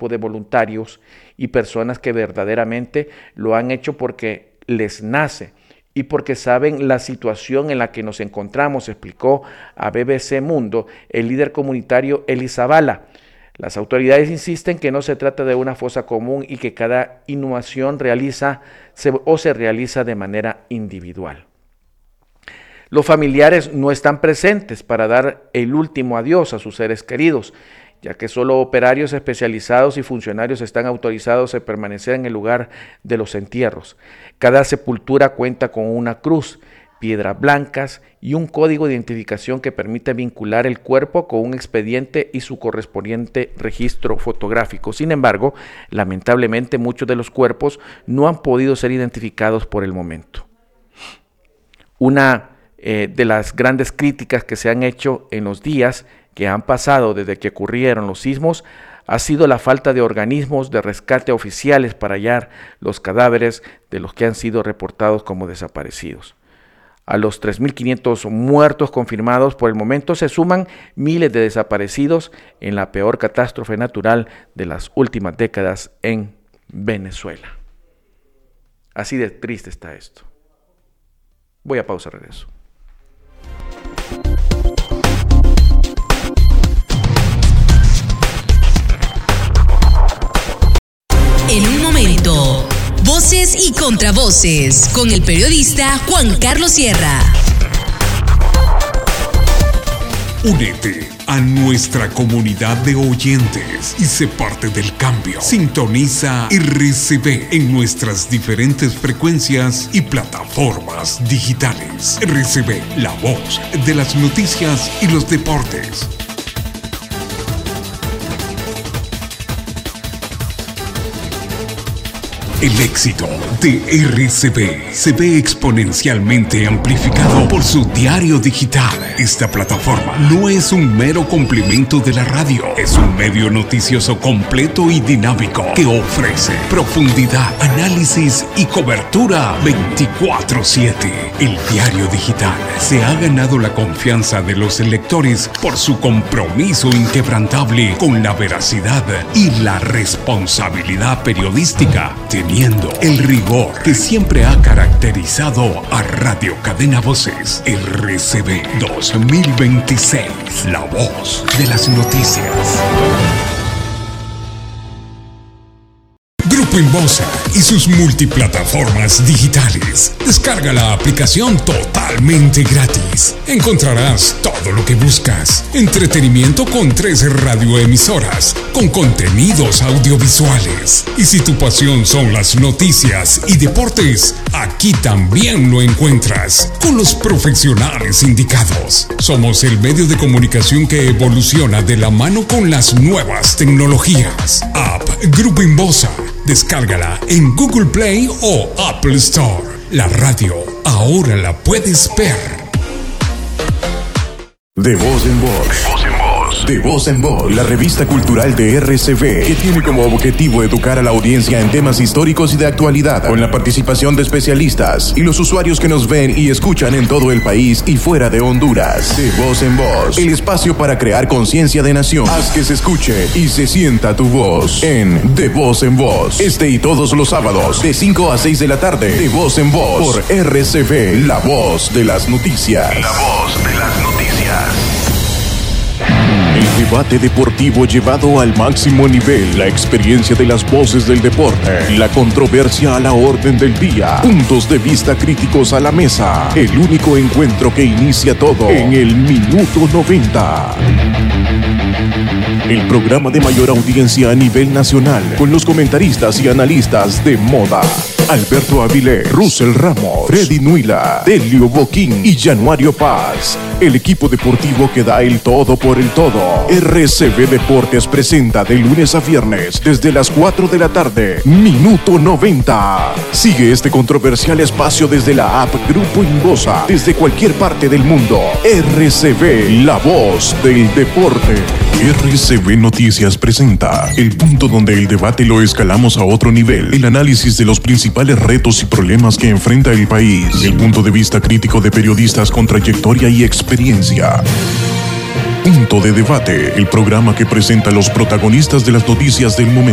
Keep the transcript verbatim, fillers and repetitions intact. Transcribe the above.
equipo de voluntarios y personas que verdaderamente lo han hecho porque les nace y porque saben la situación en la que nos encontramos, explicó a B B C Mundo el líder comunitario Eli Zavala. Las autoridades insisten que no se trata de una fosa común y que cada inhumación realiza se, o se realiza de manera individual. Los familiares no están presentes para dar el último adiós a sus seres queridos, ya que solo operarios especializados y funcionarios están autorizados a permanecer en el lugar de los entierros. Cada sepultura cuenta con una cruz, piedras blancas y un código de identificación que permite vincular el cuerpo con un expediente y su correspondiente registro fotográfico. Sin embargo, lamentablemente muchos de los cuerpos no han podido ser identificados por el momento. Una eh, de las grandes críticas que se han hecho en los días que han pasado desde que ocurrieron los sismos ha sido la falta de organismos de rescate oficiales para hallar los cadáveres de los que han sido reportados como desaparecidos. A los tres mil quinientos muertos confirmados por el momento se suman miles de desaparecidos en la peor catástrofe natural de las últimas décadas en Venezuela. Así de triste está esto. Voy a pausa, regreso. En un momento, voces y contravoces con el periodista Juan Carlos Sierra. Únete a nuestra comunidad de oyentes y sé parte del cambio. Sintoniza R C B en nuestras diferentes frecuencias y plataformas digitales. R C B, la voz de las noticias y los deportes. El éxito de R C B se ve exponencialmente amplificado por su diario digital. Esta plataforma no es un mero complemento de la radio, es un medio noticioso completo y dinámico que ofrece profundidad, análisis y cobertura veinticuatro siete. El diario digital se ha ganado la confianza de los lectores por su compromiso inquebrantable con la veracidad y la responsabilidad periodística, teniendo el rigor que siempre ha caracterizado a Radio Cadena Voces. R C B dos mil veintiséis, la voz de las noticias. Grupo Inbosa y sus multiplataformas digitales. Descarga la aplicación totalmente gratis. Encontrarás todo lo que buscas. Entretenimiento con tres radioemisoras, con contenidos audiovisuales. Y si tu pasión son las noticias y deportes, aquí también lo encuentras, con los profesionales indicados. Somos el medio de comunicación que evoluciona de la mano con las nuevas tecnologías. App Grupo Inbosa. Descárgala en Google Play o Apple Store. La radio ahora la puedes ver. De voz en voz. De voz en voz, la revista cultural de R C B, que tiene como objetivo educar a la audiencia en temas históricos y de actualidad, con la participación de especialistas y los usuarios que nos ven y escuchan en todo el país y fuera de Honduras. De voz en voz, el espacio para crear conciencia de nación. Haz que se escuche y se sienta tu voz en De voz en voz. Este y todos los sábados, de cinco a seis de la tarde, De voz en voz, por R C B, la voz de las noticias. La voz de las noticias. El debate deportivo llevado al máximo nivel, la experiencia de las voces del deporte, la controversia a la orden del día, puntos de vista críticos a la mesa, el único encuentro que inicia todo en el minuto noventa. El programa de mayor audiencia a nivel nacional, con los comentaristas y analistas de moda. Alberto Avilés, Russell Ramos, Freddy Nuila, Delio Boquín y Januario Paz. El equipo deportivo que da el todo por el todo. R C B Deportes presenta de lunes a viernes desde las cuatro de la tarde, Minuto noventa. Sigue este controversial espacio desde la app Grupo Inbosa, desde cualquier parte del mundo. R C B, la voz del deporte. R C B Noticias presenta el punto donde el debate lo escalamos a otro nivel. El análisis de los principales retos y problemas que enfrenta el país. El punto de vista crítico de periodistas con trayectoria y experiencia. Punto de Debate, el programa que presenta a los protagonistas de las noticias del momento.